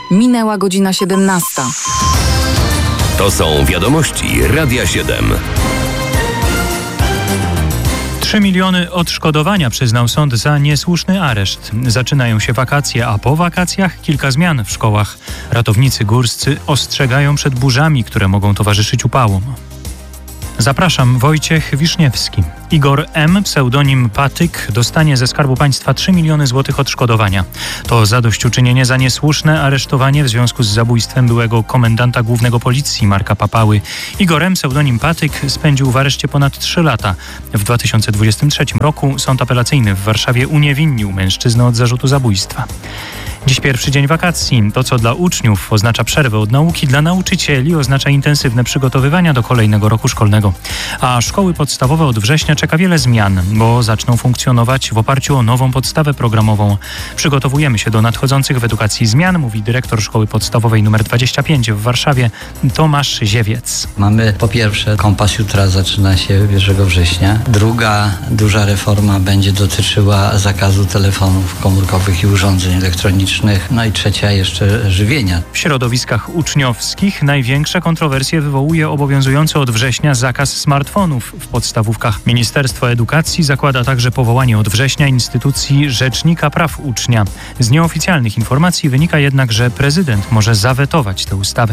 Minęła godzina 17. To są wiadomości Radia 7. 3 miliony odszkodowania przyznał sąd za niesłuszny areszt. Zaczynają się wakacje, a po wakacjach kilka zmian w szkołach. Ratownicy górscy ostrzegają przed burzami, które mogą towarzyszyć upałom. Zapraszam, Wojciech Wiszniewski. Igor M., pseudonim Patyk, dostanie ze Skarbu Państwa 3 miliony złotych odszkodowania. To zadośćuczynienie za niesłuszne aresztowanie w związku z zabójstwem byłego komendanta głównego policji Marka Papały. Igor M., pseudonim Patyk, spędził w areszcie ponad 3 lata. W 2023 roku Sąd Apelacyjny w Warszawie uniewinnił mężczyznę od zarzutu zabójstwa. Dziś pierwszy dzień wakacji. To, co dla uczniów oznacza przerwę od nauki, dla nauczycieli oznacza intensywne przygotowywania do kolejnego roku szkolnego. A szkoły podstawowe od września czeka wiele zmian, bo zaczną funkcjonować w oparciu o nową podstawę programową. Przygotowujemy się do nadchodzących w edukacji zmian, mówi dyrektor szkoły podstawowej nr 25 w Warszawie Tomasz Ziewiec. Mamy po pierwsze kompas jutra zaczyna się 1 września. Druga duża reforma będzie dotyczyła zakazu telefonów komórkowych i urządzeń elektronicznych. No i trzecia jeszcze żywienia. W środowiskach uczniowskich największe kontrowersje wywołuje obowiązujący od września zakaz smartfonów w podstawówkach. Ministerstwo Edukacji zakłada także powołanie od września instytucji Rzecznika Praw Ucznia. Z nieoficjalnych informacji wynika jednak, że prezydent może zawetować tę ustawę.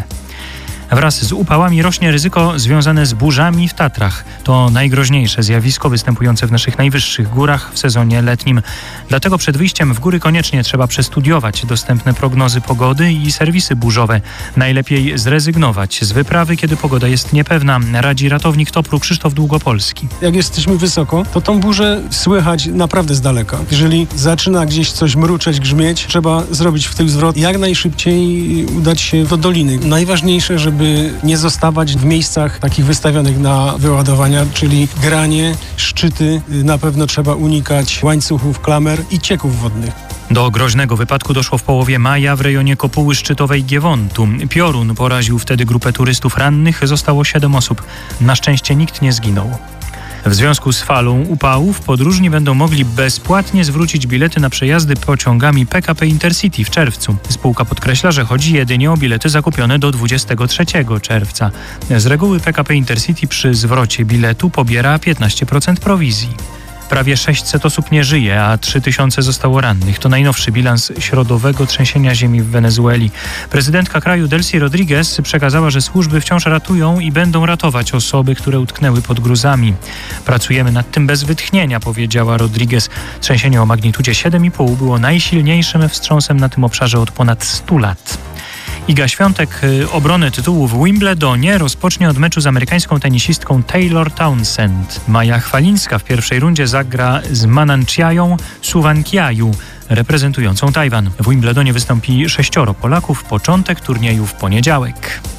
Wraz z upałami rośnie ryzyko związane z burzami w Tatrach. To najgroźniejsze zjawisko występujące w naszych najwyższych górach w sezonie letnim. Dlatego przed wyjściem w góry koniecznie trzeba przestudiować dostępne prognozy pogody i serwisy burzowe. Najlepiej zrezygnować z wyprawy, kiedy pogoda jest niepewna, radzi ratownik TOPR-u Krzysztof Długopolski. Jak jesteśmy wysoko, to tą burzę słychać naprawdę z daleka. Jeżeli zaczyna gdzieś coś mruczeć, grzmieć, trzeba zrobić w tył zwrot, jak najszybciej udać się do doliny. Najważniejsze, żeby nie zostawać w miejscach takich wystawionych na wyładowania, czyli granie, szczyty. Na pewno trzeba unikać łańcuchów, klamer i cieków wodnych. Do groźnego wypadku doszło w połowie maja w rejonie kopuły szczytowej Giewontu. Piorun poraził wtedy grupę turystów rannych, zostało 7 osób. Na szczęście nikt nie zginął. W związku z falą upałów podróżni będą mogli bezpłatnie zwrócić bilety na przejazdy pociągami PKP Intercity w czerwcu. Spółka podkreśla, że chodzi jedynie o bilety zakupione do 23 czerwca. Z reguły PKP Intercity przy zwrocie biletu pobiera 15% prowizji. Prawie 600 osób nie żyje, a 3000 zostało rannych. To najnowszy bilans środowego trzęsienia ziemi w Wenezueli. Prezydentka kraju Delcy Rodriguez przekazała, że służby wciąż ratują i będą ratować osoby, które utknęły pod gruzami. Pracujemy nad tym bez wytchnienia, powiedziała Rodriguez. Trzęsienie o magnitudzie 7,5 było najsilniejszym wstrząsem na tym obszarze od ponad 100 lat. Iga Świątek obronę tytułu w Wimbledonie rozpocznie od meczu z amerykańską tenisistką Taylor Townsend. Maja Chwalińska w pierwszej rundzie zagra z Mananciają Suwankiaju, reprezentującą Tajwan. W Wimbledonie wystąpi 6 Polaków. Początek turnieju w poniedziałek.